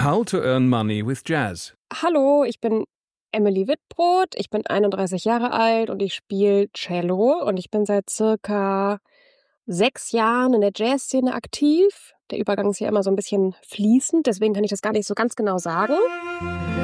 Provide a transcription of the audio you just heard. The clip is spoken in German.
How to Earn Money with Jazz. Hallo, ich bin Emily Wittbrot, ich bin 31 Jahre alt und ich spiele Cello und ich bin seit circa 6 Jahren in der Jazzszene aktiv. Der Übergang ist ja immer so ein bisschen fließend, deswegen kann ich das gar nicht so ganz genau sagen.